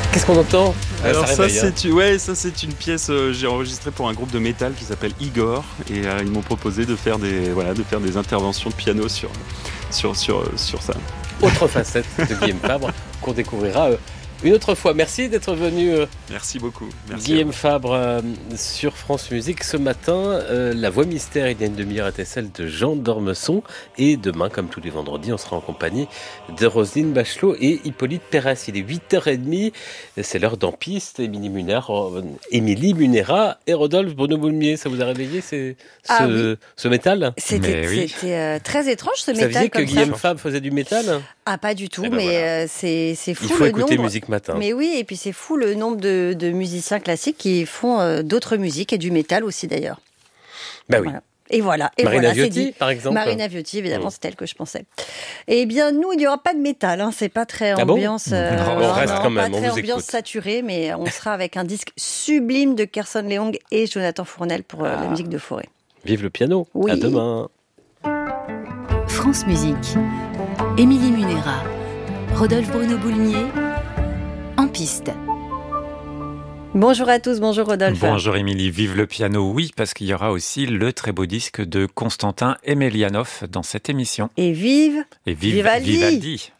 Qu'est-ce qu'on entend? Alors ça réveille, c'est une pièce j'ai enregistrée pour un groupe de métal qui s'appelle Igor et ils m'ont proposé de faire des interventions de piano sur ça. Autre facette de Guillaume Fabre qu'on découvrira une autre fois. Merci d'être venu, Merci beaucoup. Merci Guillaume Fabre, sur France Musique. Ce matin, la voix mystère, il y a une demi-heure, était celle de Jean d'Ormesson. Et demain, comme tous les vendredis, on sera en compagnie de Roselyne Bachelot et Hippolyte Perras. Il est 8h30, c'est l'heure d'En Piste. Émilie Munera et Rodolphe Bono-Boulmier. Ça vous a réveillé ce métal? C'était très étrange ce Vous métal. saviez que comme Guillaume ça. Fabre faisait du métal? Ah, pas du tout, Eh ben mais voilà. c'est fou Il faut le écouter nombre. Musique Matin. Mais oui, et puis c'est fou le nombre de musiciens classiques qui font d'autres musiques et du métal aussi d'ailleurs. Bah oui. Voilà. Et voilà, Marina c'est Viotti, dit. par exemple. Marina Viotti, évidemment, c'est elle que je pensais. Eh bien, nous, il n'y aura pas de métal, hein. C'est pas très Ah bon ambiance. On reste quand même, pas on très vous ambiance écoute. saturée, mais on sera avec un disque sublime de Kerson Leong et Jonathan Fournel pour la musique de Forêt. Vive le piano. Oui. À demain. France Musique. Émilie Munera. Rodolphe Boulmier. En piste. Bonjour à tous, bonjour Rodolphe. Bonjour Émilie, vive le piano, oui, parce qu'il y aura aussi le très beau disque de Konstantin Emelianov dans cette émission. Et vive Et Vivaldi. Vivaldi.